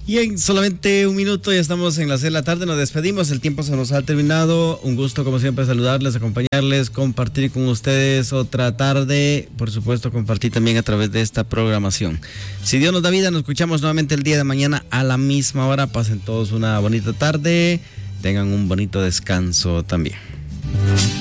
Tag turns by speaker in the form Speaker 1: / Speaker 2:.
Speaker 1: Y en solamente un minuto ya estamos en las 6 de la tarde, nos despedimos, el tiempo se nos ha terminado. Un gusto como siempre saludarles, acompañarles, compartir con ustedes otra tarde, por supuesto compartir también a través de esta programación. Si Dios nos da vida, nos escuchamos nuevamente el día de mañana a la misma hora. Pasen todos una bonita tarde, tengan un bonito descanso también.